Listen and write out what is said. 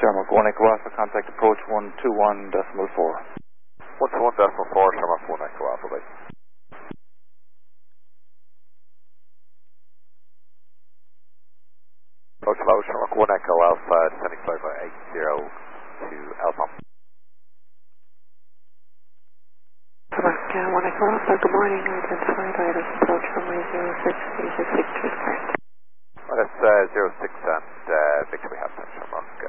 Shamrock 1 Echo Alpha, contact approach 121.4. 121.4, Shamrock 1 Echo Alpha, bye. Approach low, Shamrock 1 Echo Alpha, descending flight by 80 to Alpha. Shamrock 1 Echo Alpha, good morning. Identified iris approach runway 06, Asia 6 to start. Well, that's 06 and Victor we have then, Shamrock